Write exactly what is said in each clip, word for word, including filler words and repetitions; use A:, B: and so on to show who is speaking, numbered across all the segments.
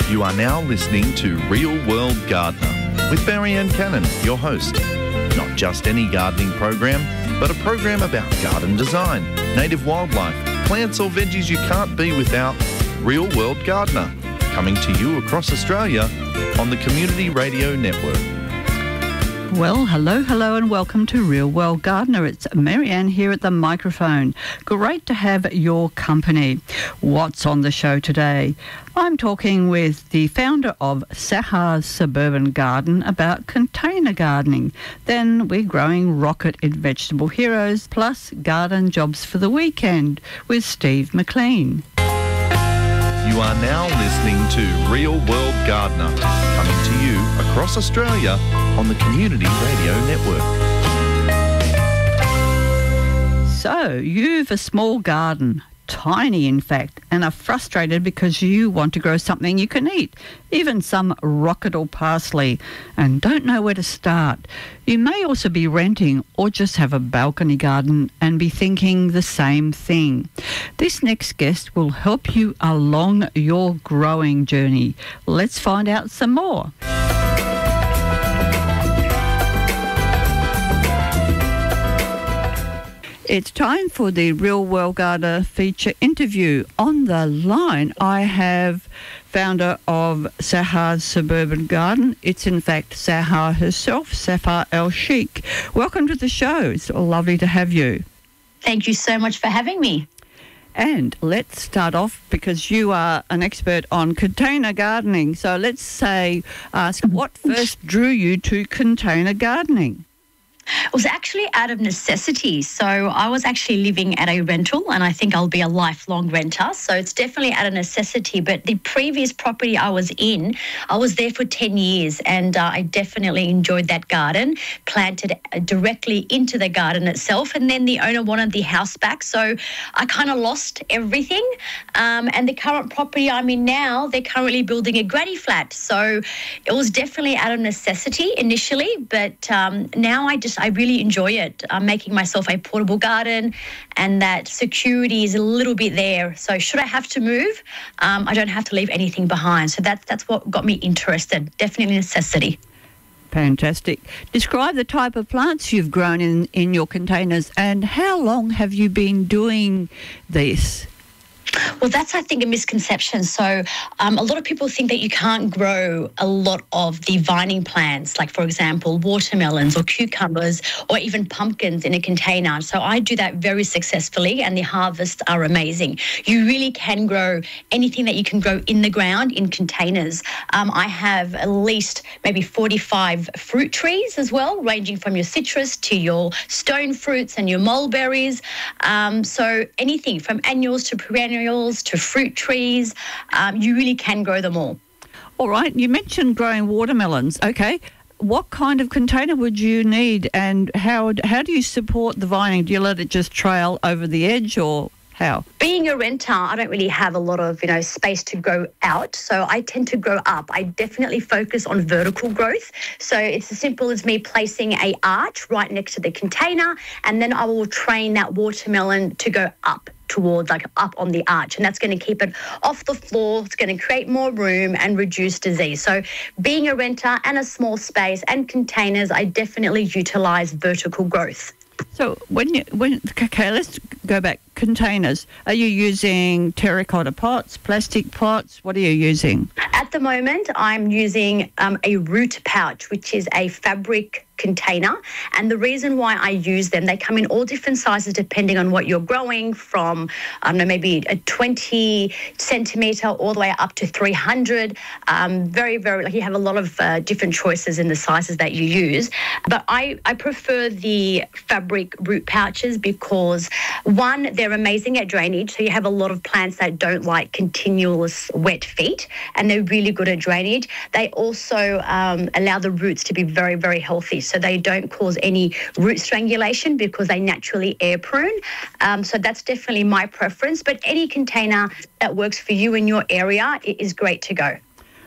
A: You are now listening to Real World Gardener with Marianne Cannon, your host. Not just any gardening program, but a program about garden design, native wildlife, plants or veggies you can't be without. Real World Gardener, coming to you across Australia on the Community Radio Network.
B: Well, hello, hello and welcome to Real World Gardener. It's Marianne here at the microphone. Great to have your company. What's on the show today? I'm talking with the founder of Sahar Suburban Garden about container gardening. Then we're growing rocket in Vegetable Heroes, plus garden jobs for the weekend with Steve McLean.
A: You are now listening to Real World Gardener, coming to you across Australia on the Community Radio Network.
B: So, you've a small garden, tiny in fact, and are frustrated because you want to grow something you can eat, even some rocket or parsley, and don't know where to start. You may also be renting or just have a balcony garden and be thinking the same thing. This next guest will help you along your growing journey. Let's find out some more. It's time for the Real World Gardener feature interview. On the line, I have founder of Sahar Suburban Garden. It's in fact Sahar herself, Safar El Sheikh. Welcome to the show. It's lovely to have you.
C: Thank you so much for having me.
B: And let's start off because you are an expert on container gardening. So let's say, ask what first drew you to container gardening?
C: It was actually out of necessity. So I was actually living at a rental and I think I'll be a lifelong renter. So it's definitely out of necessity. But the previous property I was in, I was there for ten years and uh, I definitely enjoyed that garden, planted directly into the garden itself. And then the owner wanted the house back. So I kind of lost everything. Um, and the current property I'm in now, they're currently building a granny flat. So it was definitely out of necessity initially. But um, now I just I really enjoy it. I'm making myself a portable garden and that security is a little bit there. So should I have to move, um, I don't have to leave anything behind. So that's, that's what got me interested. Definitely necessity.
B: Fantastic. Describe the type of plants you've grown in, in your containers and how long have you been doing this?
C: Well, that's, I think, a misconception. So um, a lot of people think that you can't grow a lot of the vining plants, like, for example, watermelons or cucumbers or even pumpkins in a container. So I do that very successfully and the harvests are amazing. You really can grow anything that you can grow in the ground in containers. Um, I have at least maybe forty-five fruit trees as well, ranging from your citrus to your stone fruits and your mulberries. Um, so anything from annuals to perennials to fruit trees, um, you really can grow them all.
B: All right, you mentioned growing watermelons. Okay, what kind of container would you need and how how do you support the vining? Do you let it just trail over the edge or how?
C: Being a renter, I don't really have a lot of, you know, space to grow out, so I tend to grow up. I definitely focus on vertical growth. So it's as simple as me placing a arch right next to the container, and then I will train that watermelon to go up towards, like, up on the arch, and that's going to keep it off the floor. It's going to create more room and reduce disease. So being a renter and a small space and containers, I definitely utilize vertical growth.
B: So when you, when, okay, let's go back. Containers. Are you using terracotta pots, plastic pots? What are you using?
C: At the moment, I'm using um, a root pouch, which is a fabric container. And the reason why I use them, they come in all different sizes depending on what you're growing, from, I don't know, maybe a twenty centimetre all the way up to three hundred. Um, very, very, like, you have a lot of uh, different choices in the sizes that you use. But I, I prefer the fabric root pouches because, one, they're amazing at drainage. So you have a lot of plants that don't like continuous wet feet, and they're really good at drainage. They also um, allow the roots to be very, very healthy. So they don't cause any root strangulation because they naturally air prune. Um, so that's definitely my preference. But any container that works for you in your area is great to go.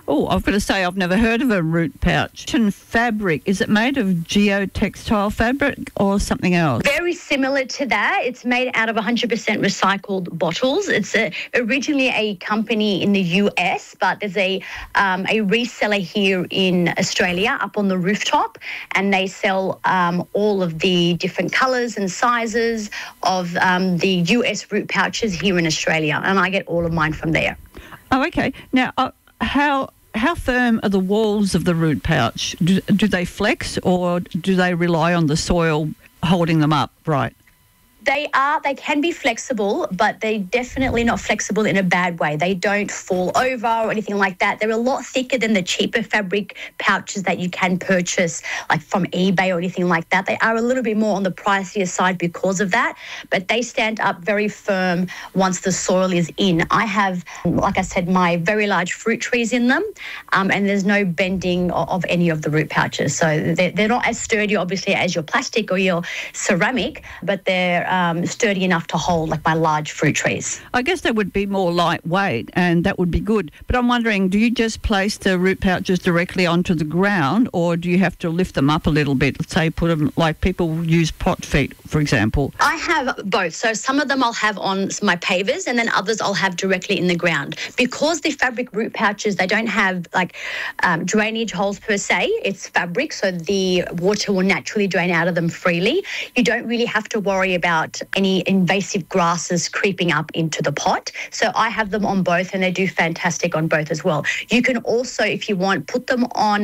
B: Oh, I've got to say, I've never heard of a root pouch. And fabric, is it made of geotextile fabric or something else?
C: Very similar to that. It's made out of one hundred percent recycled bottles. It's a, originally a company in the U S, but there's a um, a reseller here in Australia up on the rooftop, and they sell um, all of the different colours and sizes of um, the U S root pouches here in Australia, and I get all of mine from there.
B: Oh, okay. Now, uh, how how firm are the walls of the root pouch? Do, do they flex, or do they rely on the soil holding them up right?
C: They are, they can be flexible, but they're definitely not flexible in a bad way. They don't fall over or anything like that. They're a lot thicker than the cheaper fabric pouches that you can purchase, like from eBay or anything like that. They are a little bit more on the pricier side because of that, but they stand up very firm once the soil is in. I have, like I said, my very large fruit trees in them, um, and there's no bending of, of any of the root pouches. So they're, they're not as sturdy, obviously, as your plastic or your ceramic, but they're Um, sturdy enough to hold like my large fruit trees.
B: I guess they would be more lightweight, and that would be good. But I'm wondering, do you just place the root pouches directly onto the ground, or do you have to lift them up a little bit? Let's say put them, like people use pot feet, for example.
C: I have both. So some of them I'll have on my pavers, and then others I'll have directly in the ground. Because the fabric root pouches, they don't have like um, drainage holes per se. It's fabric, so the water will naturally drain out of them freely. You don't really have to worry about any invasive grasses creeping up into the pot. So I have them on both, and they do fantastic on both as well. You can also, if you want, put them on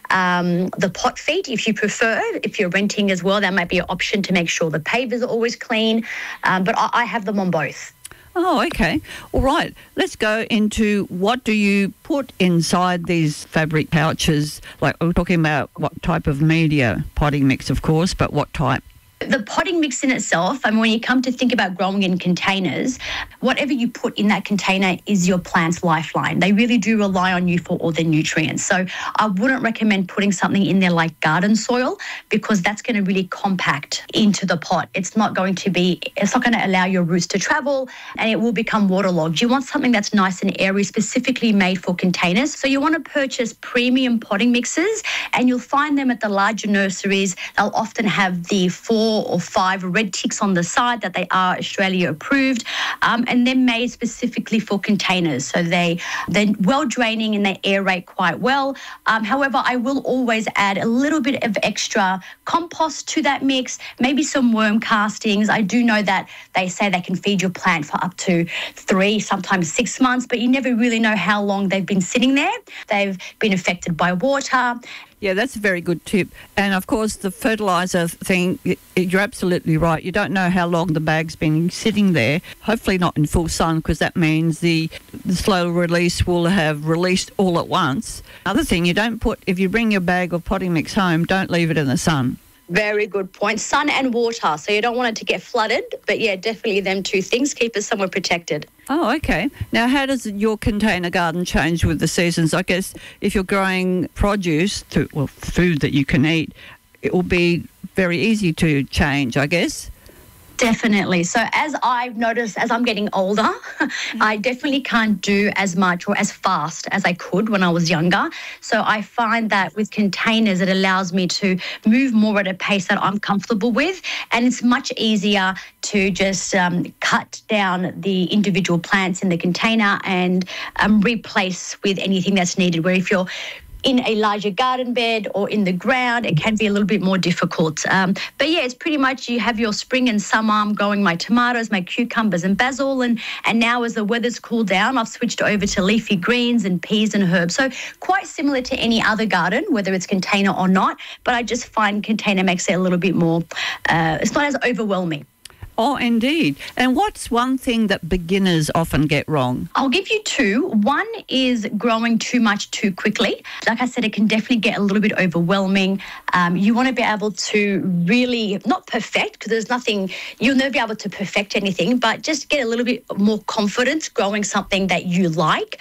C: um, the pot feet if you prefer. If you're renting as well, that might be an option to make sure the pavers are always clean. Um, but I, I have them on both.
B: Oh, okay. All right. Let's go into what do you put inside these fabric pouches? Like, we're talking about what type of media, potting mix, of course, but what type?
C: The potting mix in itself, I mean, when you come to think about growing in containers, whatever you put in that container is your plant's lifeline. They really do rely on you for all the nutrients. So I wouldn't recommend putting something in there like garden soil, because that's going to really compact into the pot. It's not going to be, it's not going to allow your roots to travel, and it will become waterlogged. You want something that's nice and airy, specifically made for containers. So you want to purchase premium potting mixes, and you'll find them at the larger nurseries. They'll often have the four or five red ticks on the side that they are Australia approved, um, and they're made specifically for containers. So they, they're well draining and they aerate quite well. Um, however, I will always add a little bit of extra compost to that mix, maybe some worm castings. I do know that they say they can feed your plant for up to three, sometimes six months, but you never really know how long they've been sitting there. They've been affected by water.
B: Yeah, that's a very good tip. And, of course, the fertiliser thing, you're absolutely right. You don't know how long the bag's been sitting there, hopefully not in full sun, because that means the, the slow release will have released all at once. Other thing, you don't put, if you bring your bag of potting mix home, don't leave it in the sun.
C: Very good point. Sun and water. So you don't want it to get flooded. But, yeah, definitely them two things. Keep it somewhere protected.
B: Oh, okay. Now, how does your container garden change with the seasons? I guess if you're growing produce, to, well, food that you can eat, it will be very easy to change, I guess.
C: Definitely. So as I've noticed, as I'm getting older, I definitely can't do as much or as fast as I could when I was younger. So I find that with containers, it allows me to move more at a pace that I'm comfortable with. And it's much easier to just um, cut down the individual plants in the container and um, replace with anything that's needed. Where if you're in a larger garden bed or in the ground, it can be a little bit more difficult. Um, but yeah, it's pretty much you have your spring and summer. I'm growing my tomatoes, my cucumbers and basil. And, and now as the weather's cooled down, I've switched over to leafy greens and peas and herbs. So quite similar to any other garden, whether it's container or not. But I just find container makes it a little bit more, uh, it's not as overwhelming.
B: Oh, indeed. And what's one thing that beginners often get wrong?
C: I'll give you two. One is growing too much too quickly. Like I said, it can definitely get a little bit overwhelming. Um, you want to be able to really, not perfect, because there's nothing, you'll never be able to perfect anything, but just get a little bit more confident growing something that you like.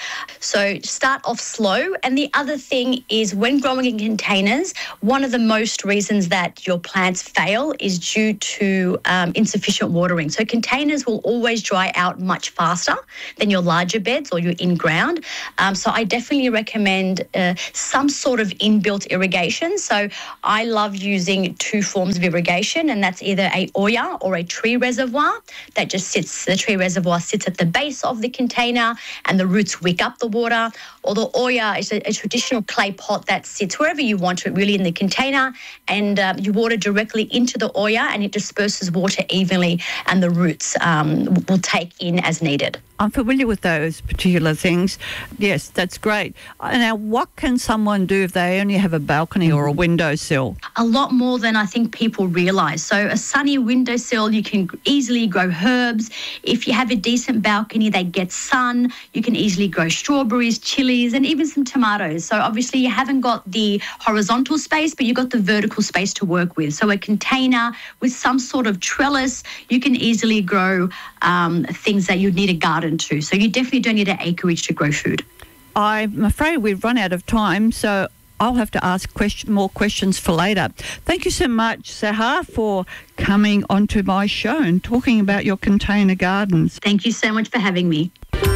C: So start off slow. And the other thing is when growing in containers, one of the most reasons that your plants fail is due to um, insufficient watering. So containers will always dry out much faster than your larger beds or your in-ground. Um, so I definitely recommend uh, some sort of inbuilt irrigation. So I love using two forms of irrigation, and that's either a Oya or a tree reservoir that just sits, the tree reservoir sits at the base of the container and the roots wick up the water, or the Oya is a, a traditional clay pot that sits wherever you want it, really, in the container, and um, you water directly into the Oya and it disperses water evenly and the roots um, will take in as needed.
B: I'm familiar with those particular things. Yes, that's great. Now, what can someone do if they only have a balcony or a windowsill?
C: A lot more than I think people realise. So a sunny windowsill, you can easily grow herbs. If you have a decent balcony that gets sun, you can easily grow strawberries, chilies, and even some tomatoes. So obviously you haven't got the horizontal space, but you've got the vertical space to work with. So a container with some sort of trellis, you can easily grow um, things that you'd need a garden to. So you definitely don't need an acreage to grow food.
B: I'm afraid we've run out of time, so I'll have to ask question, more questions for later. Thank you so much, Sahar, for coming onto my show and talking about your container gardens.
C: Thank you so much for having me.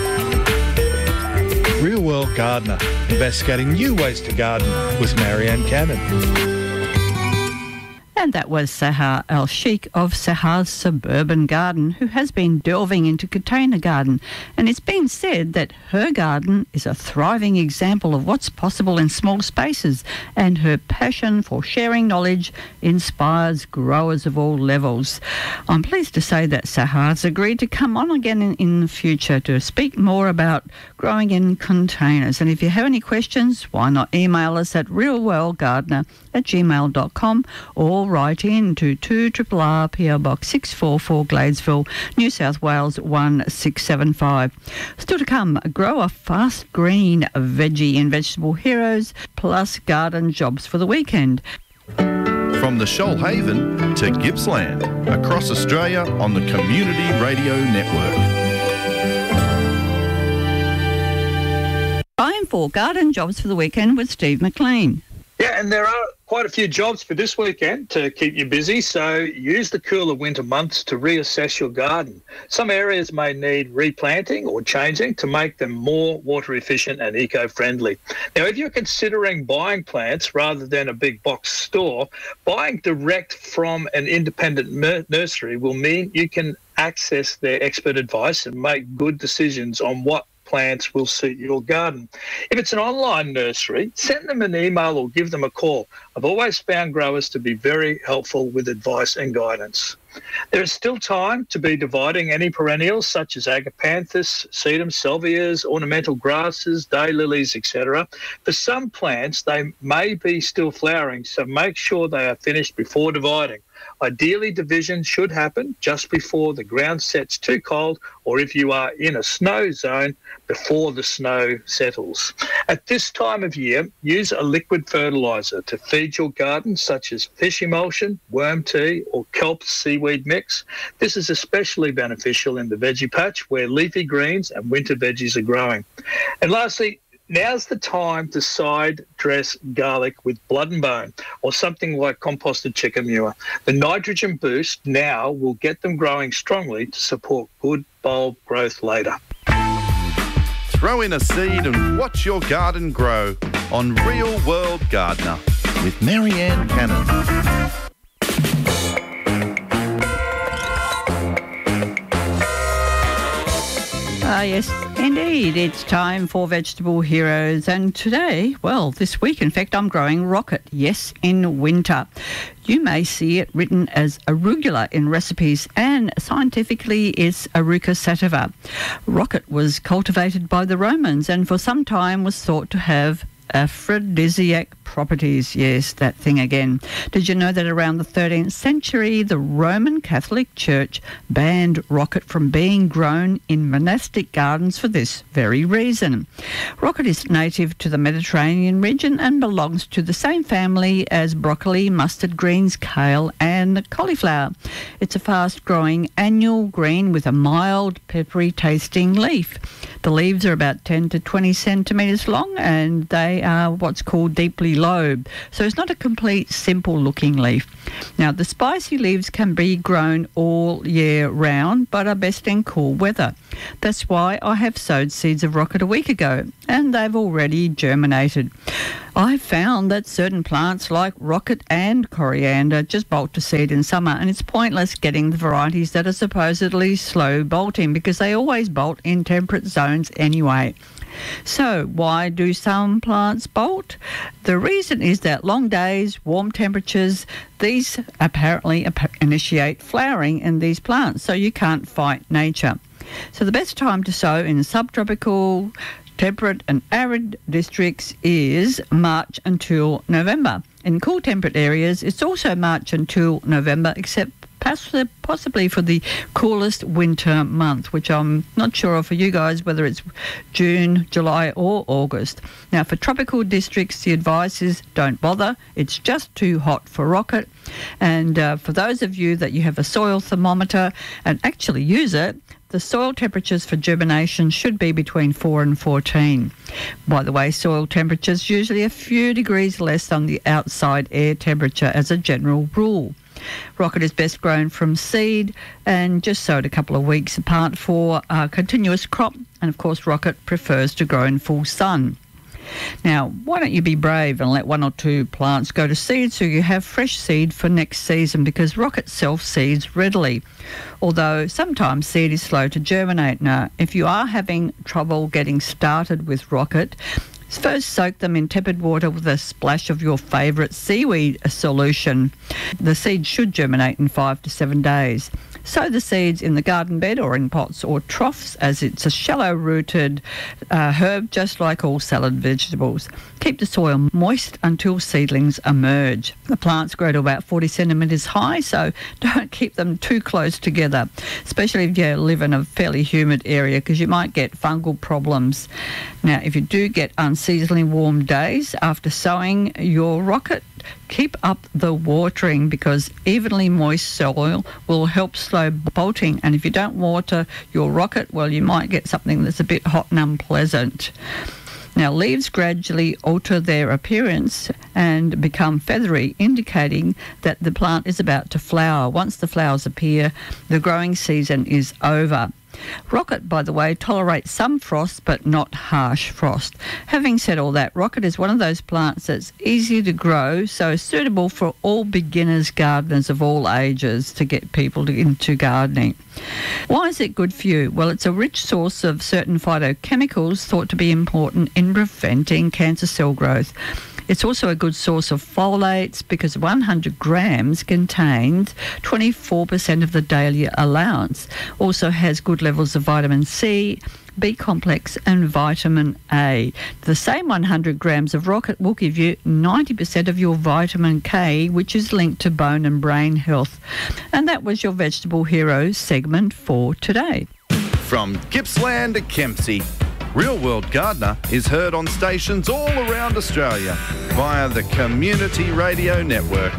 D: Real World Gardener, investigating new ways to garden with Marianne Cannon.
B: And that was Sahar Al-Sheikh of Sahar's Suburban Garden, who has been delving into container garden. And it's been said that her garden is a thriving example of what's possible in small spaces, and her passion for sharing knowledge inspires growers of all levels. I'm pleased to say that Sahar's agreed to come on again in, in the future to speak more about growing in containers. And if you have any questions, why not email us at realworldgardener at gmail dot com or write in to two R R R P O Box six four four Gladesville, New South Wales one six seven five. Still to come, grow a fast green veggie in Vegetable Heroes, plus garden jobs for the weekend.
A: From the Shoalhaven to Gippsland, across Australia on the Community Radio Network.
B: Time for garden jobs for the weekend with Steve McLean.
D: Yeah, and there are quite a few jobs for this weekend to keep you busy, so use the cooler winter months to reassess your garden. Some areas may need replanting or changing to make them more water efficient and eco-friendly. Now, if you're considering buying plants rather than a big box store, buying direct from an independent mer- nursery will mean you can access their expert advice and make good decisions on what plants will suit your garden. If it's an online nursery, send them an email or give them a call. I've always found growers to be very helpful with advice and guidance. There is still time to be dividing any perennials such as agapanthus, sedum, salvias, ornamental grasses, daylilies, et cetera. For some plants, they may be still flowering, so make sure they are finished before dividing. Ideally, division should happen just before the ground sets too cold, or if you are in a snow zone, before the snow settles. At this time of year, use a liquid fertiliser to feed your garden, such as fish emulsion, worm tea, or kelp seaweed mix. This is especially beneficial in the veggie patch where leafy greens and winter veggies are growing. And lastly, now's the time to side dress garlic with blood and bone or something like composted chicken manure. The nitrogen boost now will get them growing strongly to support good bulb growth later.
A: Throw in a seed and watch your garden grow on Real World Gardener with Marianne Cannon.
B: Ah, yes, indeed. It's time for Vegetable Heroes. And today, well, this week, in fact, I'm growing rocket. Yes, in winter. You may see it written as arugula in recipes, and scientifically it's Aruca sativa. Rocket was cultivated by the Romans and for some time was thought to have aphrodisiac properties. Yes, that thing again. Did you know that around the thirteenth century, the Roman Catholic Church banned rocket from being grown in monastic gardens for this very reason? Rocket is native to the Mediterranean region and belongs to the same family as broccoli, mustard greens, kale and cauliflower. It's a fast-growing annual green with a mild, peppery tasting leaf. The leaves are about ten to twenty centimetres long and they are what's called deeply lobed. So it's not a complete, simple-looking leaf. Now, the spicy leaves can be grown all year round, but are best in cool weather. That's why I have sowed seeds of rocket a week ago, and they've already germinated. I found that certain plants like rocket and coriander just bolt to seed in summer, and it's pointless getting the varieties that are supposedly slow bolting because they always bolt in temperate zones anyway. So why do some plants bolt? The reason is that long days, warm temperatures, these apparently initiate flowering in these plants, so you can't fight nature. So the best time to sow in subtropical, temperate and arid districts is March until November. In cool temperate areas, it's also March until November, except possibly for the coolest winter month, which I'm not sure of for you guys, whether it's June, July or August. Now, for tropical districts, the advice is don't bother. It's just too hot for rocket. And uh, for those of you that you have a soil thermometer and actually use it, the soil temperatures for germination should be between four and fourteen. By the way, soil temperature is usually a few degrees less than the outside air temperature as a general rule. Rocket is best grown from seed and just sowed a couple of weeks apart for a continuous crop. And of course, rocket prefers to grow in full sun. Now, why don't you be brave and let one or two plants go to seed so you have fresh seed for next season, because rocket self-seeds readily, although sometimes seed is slow to germinate. Now, if you are having trouble getting started with rocket, first soak them in tepid water with a splash of your favourite seaweed solution. The seeds should germinate in five to seven days. Sow the seeds in the garden bed or in pots or troughs, as it's a shallow-rooted uh, herb just like all salad vegetables. Keep the soil moist until seedlings emerge. The plants grow to about forty centimetres high, so don't keep them too close together, especially if you live in a fairly humid area, because you might get fungal problems. Now, if you do get unseasonably warm days after sowing your rocket, keep up the watering, because evenly moist soil will help slow bolting. And if you don't water your rocket, well, you might get something that's a bit hot and unpleasant. Now, leaves gradually alter their appearance and become feathery, indicating that the plant is about to flower. Once the flowers appear, the growing season is over. Rocket, by the way, tolerates some frost but not harsh frost. Having said all that, rocket is one of those plants that's easy to grow, so suitable for all beginners gardeners of all ages to get people to, into gardening. Why is it good for you? Well, it's a rich source of certain phytochemicals thought to be important in preventing cancer cell growth. It's also a good source of folates because one hundred grams contains twenty-four percent of the daily allowance. Also has good levels of vitamin C, B complex and vitamin A. The same one hundred grams of rocket will give you ninety percent of your vitamin K, which is linked to bone and brain health. And that was your Vegetable Hero segment for today.
A: From Gippsland to Kempsey, Real World Gardener is heard on stations all around Australia via the Community Radio Network.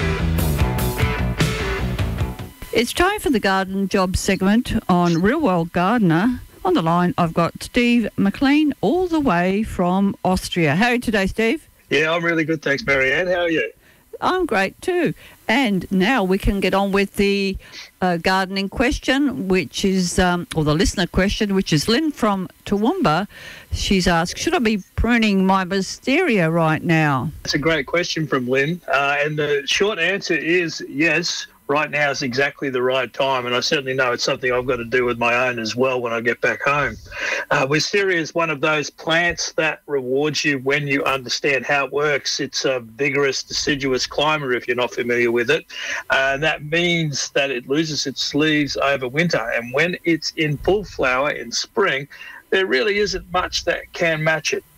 B: It's time for the Garden Job segment on Real World Gardener. On the line, I've got Steve McLean, all the way from Austria. How are you today, Steve?
D: Yeah, I'm really good, thanks, Marianne. How are you?
B: I'm great too. And now we can get on with the uh, gardening question, which is, um, or the listener question, which is Lynn from Toowoomba. She's asked, should I be pruning my wisteria right now?
D: That's a great question from Lynn. Uh, and the short answer is yes. Right now is exactly the right time, and I certainly know it's something I've got to do with my own as well when I get back home. Uh, wisteria is one of those plants that rewards you when you understand how it works. It's a vigorous, deciduous climber, if you're not familiar with it, uh, and that means that it loses its leaves over winter, and when it's in full flower in spring, there really isn't much that can match it.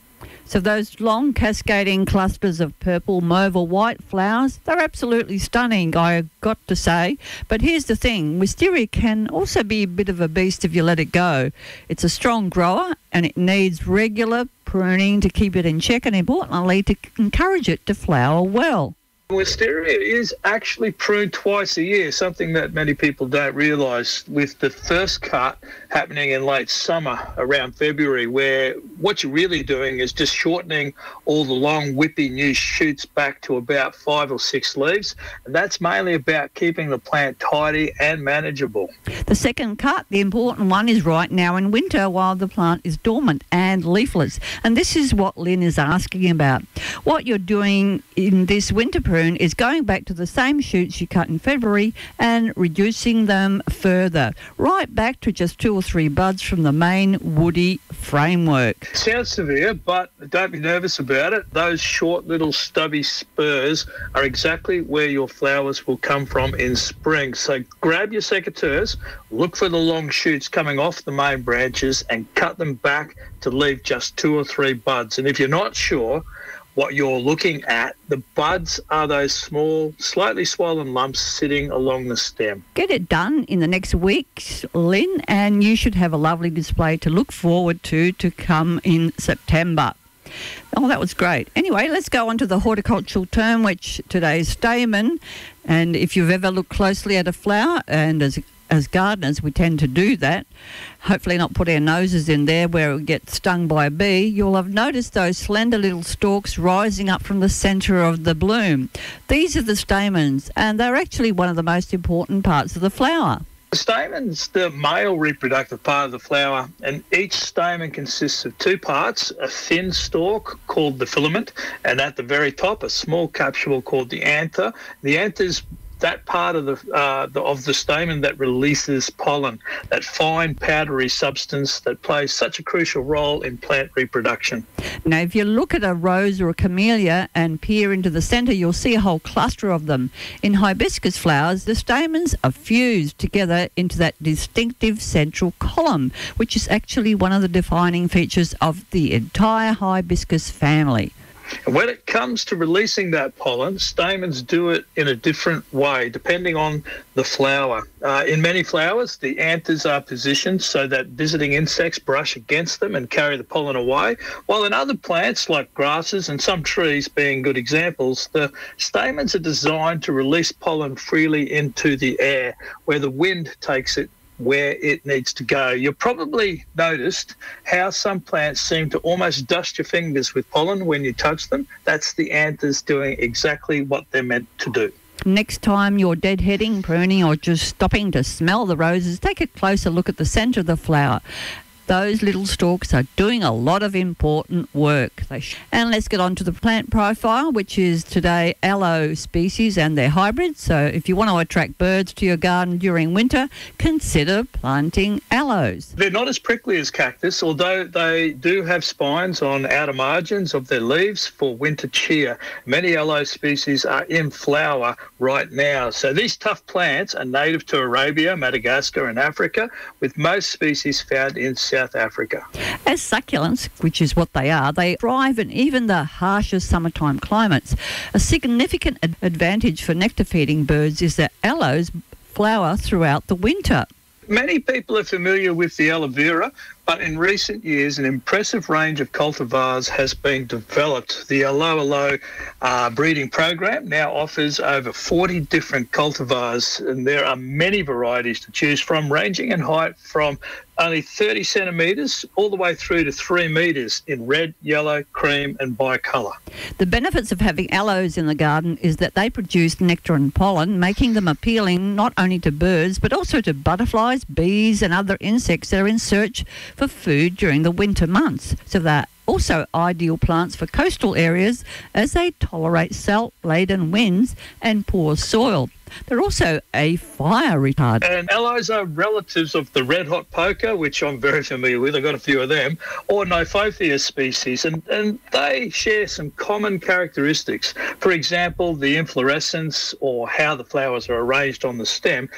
B: So those long cascading clusters of purple mauve or white flowers, they're absolutely stunning, I've got to say. But here's the thing, wisteria can also be a bit of a beast if you let it go. It's a strong grower and it needs regular pruning to keep it in check and importantly to encourage it to flower well.
D: Wisteria is actually pruned twice a year, something that many people don't realise, with the first cut happening in late summer around February, where what you're really doing is just shortening all the long whippy new shoots back to about five or six leaves, and that's mainly about keeping the plant tidy and manageable.
B: The second cut, the important one, is right now in winter while the plant is dormant and leafless, and this is what Lynn is asking about. What you're doing in this winter prune is going back to the same shoots you cut in February and reducing them further, right back to just two or three buds from the main woody framework.
D: Sounds severe, but don't be nervous about it. Those short little stubby spurs are exactly where your flowers will come from in spring. So grab your secateurs, look for the long shoots coming off the main branches and cut them back to leave just two or three buds. And if you're not sure what you're looking at, the buds are those small, slightly swollen lumps sitting along the stem.
B: Get it done in the next week, Lynn, and you should have a lovely display to look forward to to come in September. Oh, that was great. Anyway, let's go on to the horticultural term, which today is stamen. And if you've ever looked closely at a flower, and as as gardeners we tend to do that, hopefully not put our noses in there where we get stung by a bee, you'll have noticed those slender little stalks rising up from the centre of the bloom. These are the stamens, and they're actually one of the most important parts of the flower.
D: The stamen's the male reproductive part of the flower, and each stamen consists of two parts, a thin stalk called the filament, and at the very top a small capsule called the anther. The anther's that part of the, uh, the of the stamen that releases pollen, that fine powdery substance that plays such a crucial role in plant reproduction.
B: Now, if you look at a rose or a camellia and peer into the centre, you'll see a whole cluster of them. In hibiscus flowers, the stamens are fused together into that distinctive central column, which is actually one of the defining features of the entire hibiscus family.
D: And when it comes to releasing that pollen, stamens do it in a different way, depending on the flower. Uh, in many flowers, the anthers are positioned so that visiting insects brush against them and carry the pollen away, while in other plants, like grasses and some trees being good examples, the stamens are designed to release pollen freely into the air, where the wind takes it where it needs to go. You've probably noticed how some plants seem to almost dust your fingers with pollen when you touch them. That's the anthers doing exactly what they're meant to do.
B: Next time you're deadheading, pruning, or just stopping to smell the roses, take a closer look at the centre of the flower. Those little stalks are doing a lot of important work. They sh- and let's get on to the plant profile, which is today aloe species and their hybrids. So if you want to attract birds to your garden during winter, consider planting aloes.
D: They're not as prickly as cactus, although they do have spines on outer margins of their leaves for winter cheer. Many aloe species are in flower right now. So these tough plants are native to Arabia, Madagascar and Africa, with most species found in South Africa.
B: As succulents, which is what they are, they thrive in even the harshest summertime climates. A significant ad- advantage for nectar-feeding birds is that aloes flower throughout the winter.
D: Many people are familiar with the aloe vera, but in recent years an impressive range of cultivars has been developed. The Aloe Aloe uh, breeding program now offers over forty different cultivars, and there are many varieties to choose from, ranging in height from only thirty centimetres all the way through to three metres in red, yellow, cream and bicolour.
B: The benefits of having aloes in the garden is that they produce nectar and pollen, making them appealing not only to birds but also to butterflies, bees and other insects that are in search for food during the winter months. So they're also ideal plants for coastal areas as they tolerate salt-laden winds and poor soil. They're also a fire retardant.
D: And aloes are relatives of the red-hot poker, which I'm very familiar with. I've got a few of them, or Nophothia species, and, and they share some common characteristics. For example, the inflorescence or how the flowers are arranged on the stem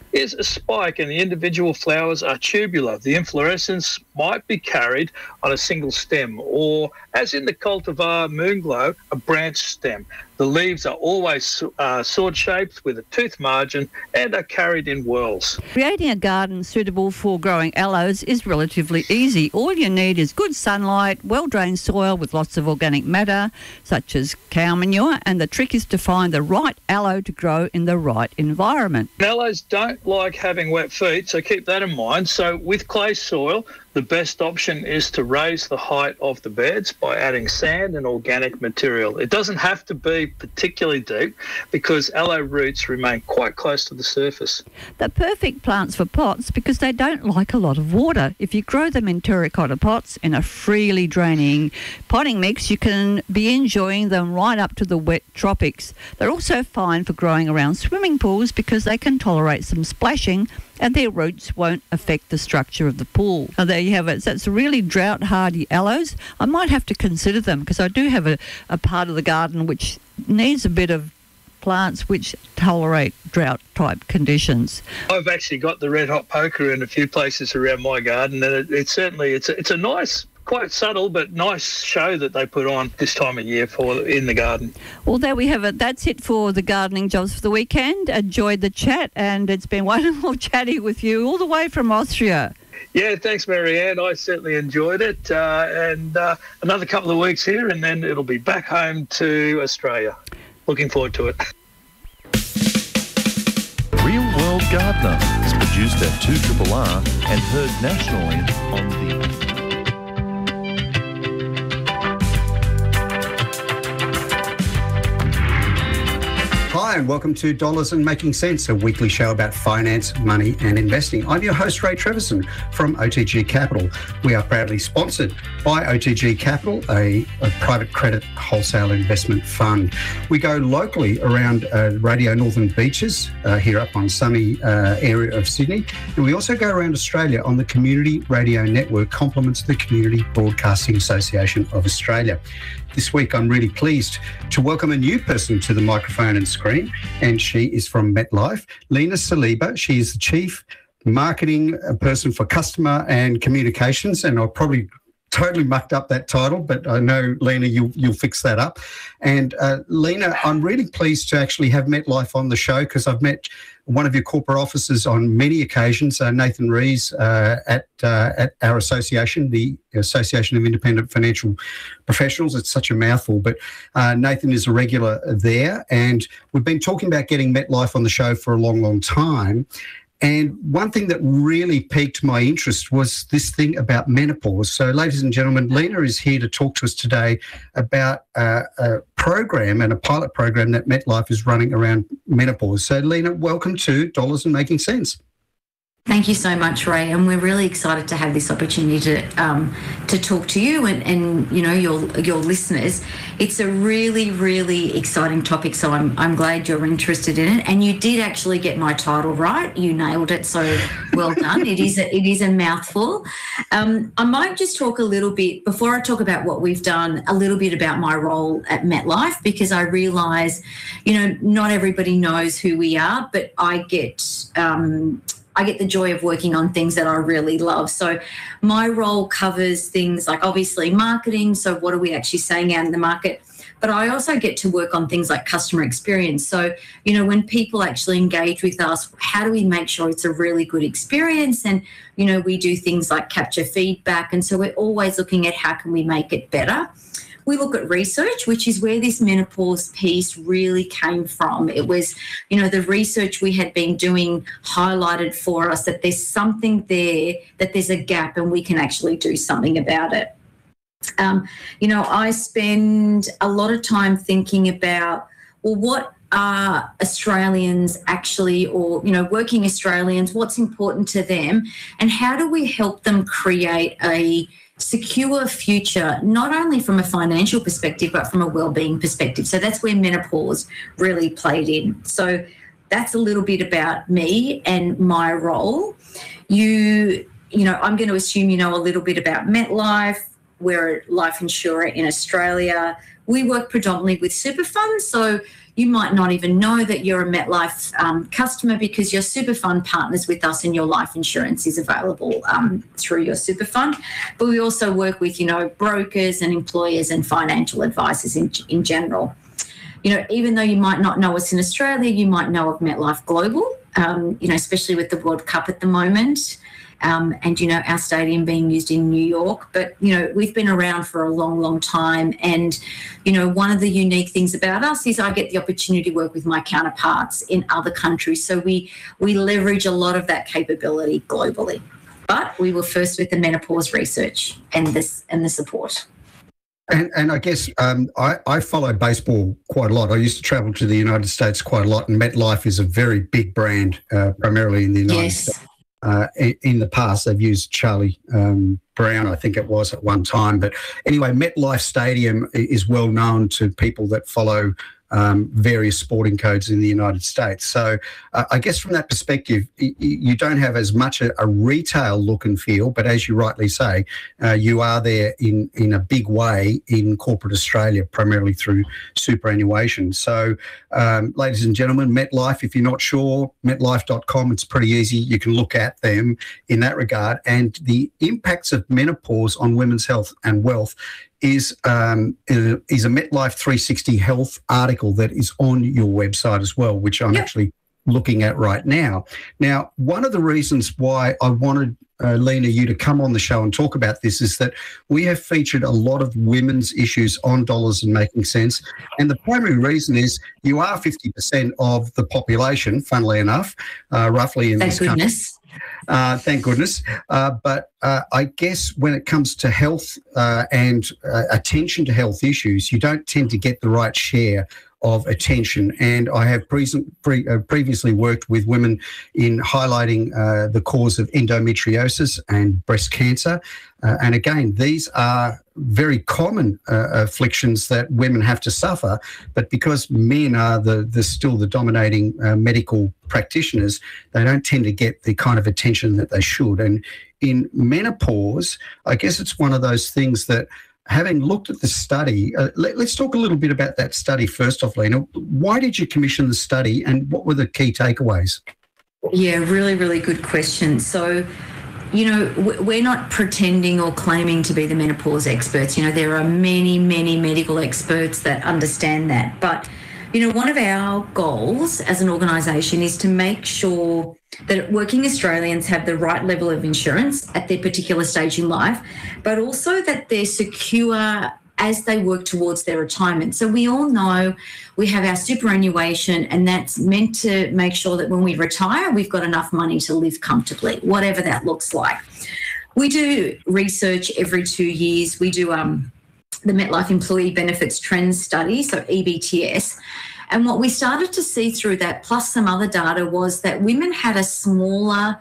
D: is a spike, and the individual flowers are tubular. The inflorescence might be carried on a single stem, or, as in the cultivar Moonglow, a branched stem. The leaves are always uh, sword-shaped with a tooth margin and are carried in whorls.
B: Creating a garden suitable for growing aloes is relatively easy. All you need is good sunlight, well-drained soil with lots of organic matter, such as cow manure, and the trick is to find the right aloe to grow in the right environment.
D: Aloes don't like having wet feet, so keep that in mind. So with clay soil, the best option is to raise the height of the beds by adding sand and organic material. It doesn't have to be particularly deep because aloe roots remain quite close to the surface.
B: They're perfect plants for pots because they don't like a lot of water. If you grow them in terracotta pots in a freely draining potting mix, you can be enjoying them right up to the wet tropics. They're also fine for growing around swimming pools because they can tolerate some splashing and their roots won't affect the structure of the pool. Now, there you have it. So it's really drought-hardy aloes. I might have to consider them because I do have a, a part of the garden which needs a bit of plants which tolerate drought-type conditions.
D: I've actually got the red hot poker in a few places around my garden, and it, it certainly it's a, it's a nice, quite subtle but nice show that they put on this time of year for in the garden.
B: Well, there we have it. That's it for the gardening jobs for the weekend. Enjoyed the chat, and it's been wonderful chatting with you all the way from Austria.
D: Yeah, thanks, Marianne. I certainly enjoyed it. Uh, and uh, another couple of weeks here, and then it'll be back home to Australia. Looking forward to it.
A: Real World Gardener is produced at two R R R and heard nationally on the
E: Hi and welcome to Dollars and Making Sense, a weekly show about finance, money and investing. I'm your host, Ray Treverson from O T G Capital. We are proudly sponsored by O T G Capital, a, a private credit wholesale investment fund. We go locally around uh, Radio Northern Beaches, uh, here up on sunny uh, area of Sydney. And we also go around Australia on the Community Radio Network, complements the Community Broadcasting Association of Australia. This week, I'm really pleased to welcome a new person to the microphone and screen, and she is from MetLife, Lena Saliba. She is the Chief Marketing Person for Customer and Communications, and I'll probably totally mucked up that title, but I know, Lena, you'll, you'll fix that up. And uh, Lena, I'm really pleased to actually have MetLife on the show because I've met one of your corporate officers on many occasions, uh, Nathan Rees, uh, at uh, at our association, the Association of Independent Financial Professionals. It's such a mouthful, but uh, Nathan is a regular there, and we've been talking about getting MetLife on the show for a long, long time. And one thing that really piqued my interest was this thing about menopause. So, ladies and gentlemen, Lena is here to talk to us today about uh, a program and a pilot program that MetLife is running around menopause. So, Lena, welcome to Dollars and Making Sense.
F: Thank you so much, Ray, and we're really excited to have this opportunity to um, to talk to you and, and you know your your listeners. It's a really, really exciting topic, so I'm I'm glad you're interested in it. And you did actually get my title right; you nailed it. So well done. It is a, it is a mouthful. Um, I might just talk a little bit before I talk about what we've done. A little bit about my role at MetLife, because I realise, you know, not everybody knows who we are, but I get. Um, I get the joy of working on things that I really love. So my role covers things like obviously marketing. So what are we actually saying out in the market? But I also get to work on things like customer experience. So, you know, when people actually engage with us, how do we make sure it's a really good experience? And, you know, we do things like capture feedback. And so we're always looking at how can we make it better. We look at research, which is where this menopause piece really came from. It was, you know, the research we had been doing highlighted for us that there's something there, that there's a gap and we can actually do something about it. Um, you know, I spend a lot of time thinking about, well, what are Australians actually, or, you know, working Australians, what's important to them, and how do we help them create a secure future, not only from a financial perspective, but from a wellbeing perspective. So that's where menopause really played in. So that's a little bit about me and my role. You, you know, I'm going to assume you know a little bit about MetLife. we're a life insurer in Australia. We work predominantly with super funds, so you might not even know that you're a MetLife um, customer because your super fund partners with us and your life insurance is available um, through your super fund. But we also work with, you know, brokers and employers and financial advisors in, in general. You know, even though you might not know us in Australia, you might know of MetLife Global, um, you know, especially with the World Cup at the moment. Um, and, you know, our stadium being used in New York. But, you know, we've been around for a long, long time. And, you know, one of the unique things about us is I get the opportunity to work with my counterparts in other countries. So we, we leverage a lot of that capability globally. But we were first with the menopause research and this and the support.
E: And, and I guess um, I, I follow baseball quite a lot. I used to travel to the United States quite a lot, and MetLife is a very big brand, uh, primarily in the United
F: yes.
E: States. Uh, in, in the past, they've used Charlie um, Brown, I think it was at one time. But anyway, MetLife Stadium is well known to people that follow um, various sporting codes in the United States. So uh, I guess from that perspective, y- you don't have as much a, a retail look and feel, but as you rightly say, uh, you are there in, in a big way in corporate Australia, primarily through superannuation. So um, ladies and gentlemen, MetLife, if you're not sure, metlife dot com, it's pretty easy. You can look at them in that regard. And the impacts of menopause on women's health and wealth is um, is a MetLife three sixty Health article that is on your website as well, which I'm yep. actually looking at right now. Now, one of the reasons why I wanted, uh, Lena, you to come on the show and talk about this is that we have featured a lot of women's issues on Dollars and Making Sense. And the primary reason is you are fifty percent of the population, funnily enough, uh, roughly in
F: Thank
E: this country.
F: goodness.
E: Uh, thank goodness. Uh, but uh, I guess when it comes to health uh, and uh, attention to health issues, you don't tend to get the right share of attention. And I have pre- pre- uh, previously worked with women in highlighting uh, the cause of endometriosis and breast cancer. Uh, and again, these are very common uh, afflictions that women have to suffer, but because men are the, the still the dominating uh, medical practitioners, they don't tend to get the kind of attention that they should. And in menopause, I guess it's one of those things that, having looked at the study, uh, let, let's talk a little bit about that study first off, Lena. Why did you commission the study and what were the key takeaways?
F: Yeah, really, really good question. So, you know, we're not pretending or claiming to be the menopause experts. You know, there are many, many medical experts that understand that. But, you know, one of our goals as an organisation is to make sure that working Australians have the right level of insurance at their particular stage in life, but also that they're secure as they work towards their retirement. So we all know we have our superannuation, and that's meant to make sure that when we retire, we've got enough money to live comfortably, whatever that looks like. We do research every two years. We do um, the MetLife Employee Benefits Trends Study, so E B T S. And what we started to see through that, plus some other data, was that women had a smaller,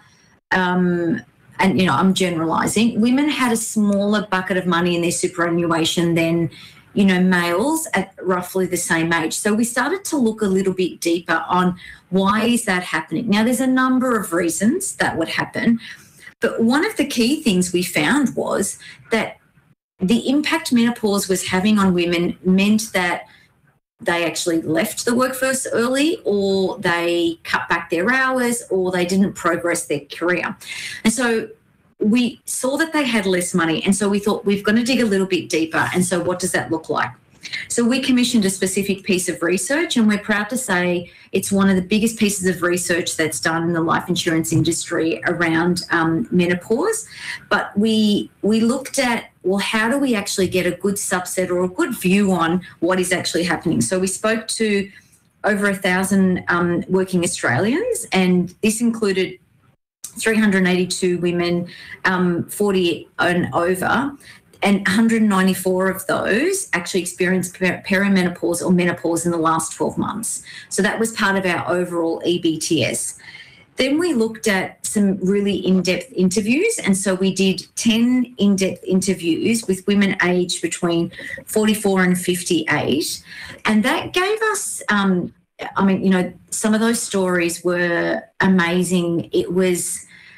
F: um, and, you know, I'm generalising, women had a smaller bucket of money in their superannuation than, you know, males at roughly the same age. So we started to look a little bit deeper on why is that happening. Now, there's a number of reasons that would happen, but one of the key things we found was that the impact menopause was having on women meant that they actually left the workforce early, or they cut back their hours, or they didn't progress their career. And so we saw that they had less money. And so we thought, we've got to dig a little bit deeper. And so what does that look like? So we commissioned a specific piece of research, and we're proud to say it's one of the biggest pieces of research that's done in the life insurance industry around um, menopause. But we we looked at, well, how do we actually get a good subset or a good view on what is actually happening? So we spoke to over a thousand um, working Australians, and this included three hundred eighty-two women, um, forty and over. And one hundred ninety-four of those actually experienced per- perimenopause or menopause in the last twelve months. So that was part of our overall E B T S. Then we looked at some really in-depth interviews. And so we did ten in-depth interviews with women aged between forty-four and fifty-eight. And that gave us, um, I mean, you know, some of those stories were amazing. It was...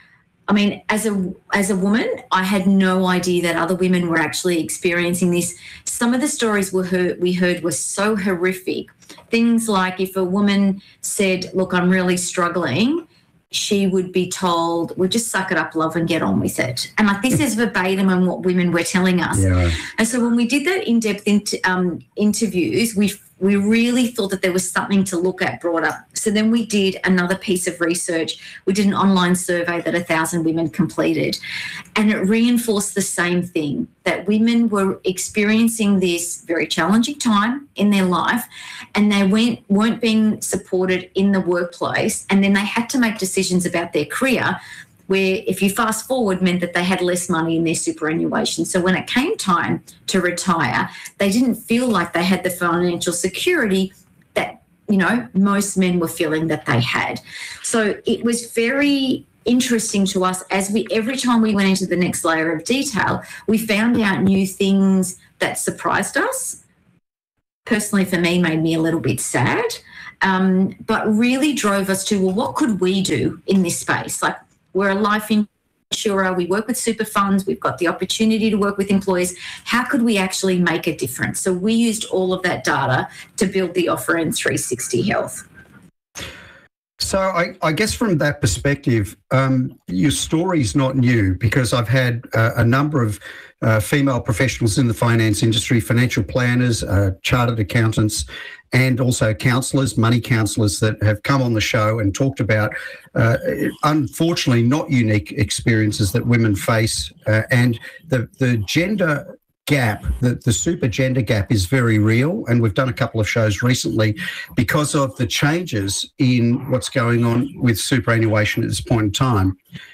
F: I mean, as a as a woman, I had no idea that other women were actually experiencing this. Some of the stories we heard, we heard were so horrific. Things like if a woman said, look, I'm really struggling, she would be told, well, just suck it up, love, and get on with it. And like this is verbatim on what women were telling us.
E: Yeah.
F: And so when we did that in-depth int- um, interviews, we we really thought that there was something to look at brought up. So then we did another piece of research. We did an online survey that a thousand women completed, and it reinforced the same thing, that women were experiencing this very challenging time in their life, and they went, weren't being supported in the workplace, and then they had to make decisions about their career, where if you fast forward meant that they had less money in their superannuation. So when it came time to retire, they didn't feel like they had the financial security that, you know, most men were feeling that they had. So it was very interesting to us as we, every time we went into the next layer of detail, we found out new things that surprised us. Personally, for me, made me a little bit sad, um, but really drove us to, well, what could we do in this space? Like, we're a life insurer, we work with super funds, we've got the opportunity to work with employers. How could we actually make a difference? So we used all of that data to build the offer in three sixty Health.
E: So I, I guess from that perspective, um, your story's not new, because I've had uh, a number of uh, female professionals in the finance industry, financial planners, uh, chartered accountants, and also counsellors, money counsellors that have come on the show and talked about, uh, unfortunately, not unique experiences that women face. Uh, and the, the gender gap, the, the super gender gap is very real. And we've done a couple of shows recently because of the changes in what's going on with superannuation at this point in time.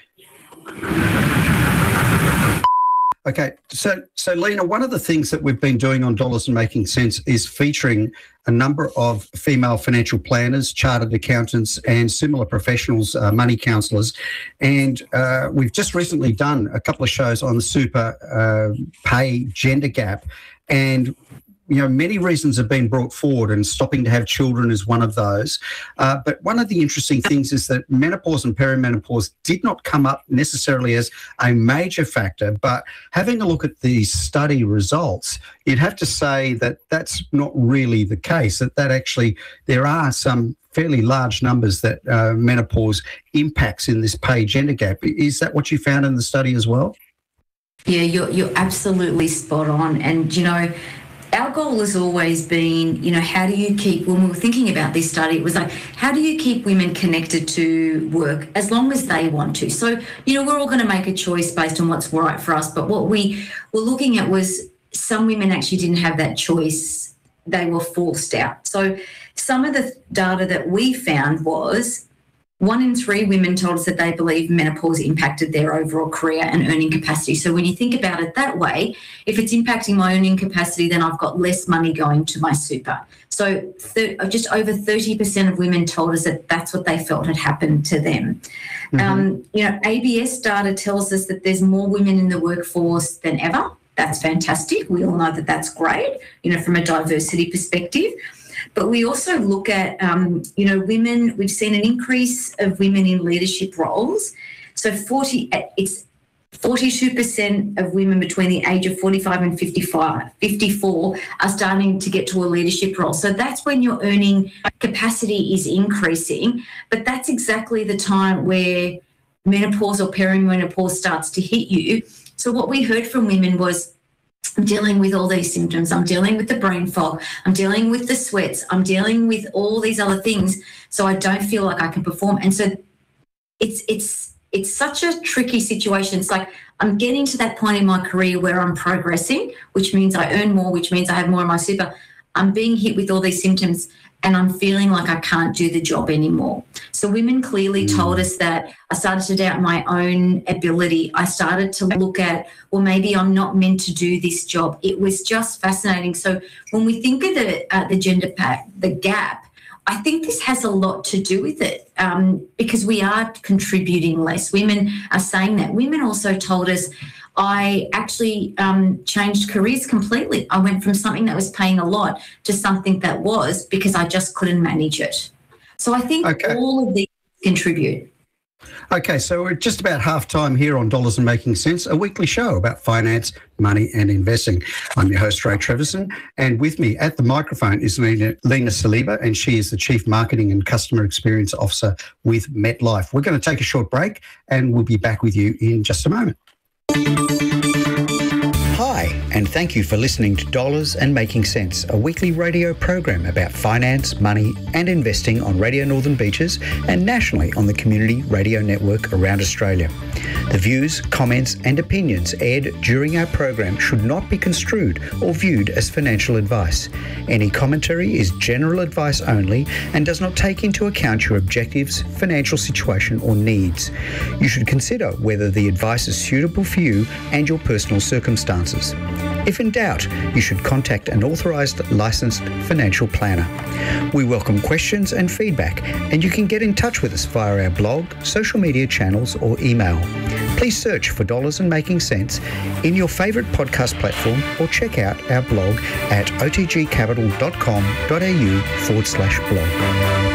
E: Okay, so so Lena, one of the things that we've been doing on Dollars and Making Sense is featuring a number of female financial planners, chartered accountants, and similar professionals, uh, money counsellors, and uh, we've just recently done a couple of shows on the super uh, pay gender gap, and you know, many reasons have been brought forward, and stopping to have children is one of those. Uh, but one of the interesting things is that menopause and perimenopause did not come up necessarily as a major factor, but having a look at the study results, you'd have to say that that's not really the case, that, that actually there are some fairly large numbers that uh, menopause impacts in this pay gender gap. Is that what you found in the study as well?
F: Yeah, you're, you're absolutely spot on. And, you know, our goal has always been, you know, how do you keep, when we were thinking about this study, it was like, how do you keep women connected to work as long as they want to? So, you know, we're all going to make a choice based on what's right for us. But what we were looking at was some women actually didn't have that choice. They were forced out. So some of the data that we found was one in three women told us that they believe menopause impacted their overall career and earning capacity. So when you think about it that way, if it's impacting my earning capacity, then I've got less money going to my super. So th- just over thirty percent of women told us that that's what they felt had happened to them. Mm-hmm. Um, you know, A B S data tells us that there's more women in the workforce than ever. That's fantastic. We all know that that's great, you know, from a diversity perspective. But we also look at, um, you know, women, we've seen an increase of women in leadership roles. So forty, it's forty-two percent of women between the age of forty-five and fifty-five, fifty-four are starting to get to a leadership role. So that's when your earning capacity is increasing. But that's exactly the time where menopause or perimenopause starts to hit you. So what we heard from women was, I'm dealing with all these symptoms. I'm dealing with the brain fog. I'm dealing with the sweats. I'm dealing with all these other things. So I don't feel like I can perform. And so it's it's it's such a tricky situation. It's like I'm getting to that point in my career where I'm progressing, which means I earn more, which means I have more in my super. I'm being hit with all these symptoms and I'm feeling like I can't do the job anymore. So women clearly mm. told us that. I started to doubt my own ability. I started to look at, well, maybe I'm not meant to do this job. It was just fascinating. So when we think of the, uh, the gender pack, the gap, I think this has a lot to do with it um, because we are contributing less. Women are saying that. Women also told us, I actually um, changed careers completely. I went from something that was paying a lot to something that was because I just couldn't manage it. So I think okay. all of these contribute.
E: Okay, so we're just about half time here on Dollars and Making Sense, a weekly show about finance, money and investing. I'm your host, Ray Treverson, and with me at the microphone is Lena, Lena Saliba, and she is the Chief Marketing and Customer Experience Officer with MetLife. We're going to take a short break and we'll be back with you in just a moment. Hi, and thank you for listening to Dollars and Making Sense, a weekly radio program about finance, money and investing on Radio Northern Beaches and nationally on the Community Radio Network around Australia. The views, comments and opinions aired during our program should not be construed or viewed as financial advice. Any commentary is general advice only and does not take into account your objectives, financial situation or needs. You should consider whether the advice is suitable for you and your personal circumstances. If in doubt, you should contact an authorised licensed financial planner. We welcome questions and feedback, and you can get in touch with us via our blog, social media channels or email. Please search for Dollars and Making Sense in your favourite podcast platform or check out our blog at otgcapital.com.au forward slash blog.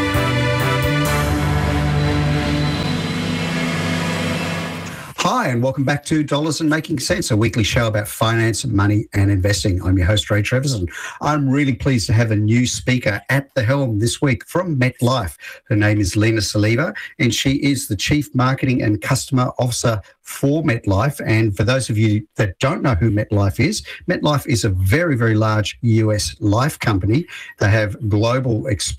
E: Hi, and welcome back to Dollars and Making Sense, a weekly show about finance, money and investing. I'm your host, Ray Treverson. I'm really pleased to have a new speaker at the helm this week from MetLife. Her name is Lena Saliba, and she is the Chief Marketing and Customer Officer for MetLife. And for those of you that don't know who MetLife is, MetLife is a very, very large U S life company. They have global exposure.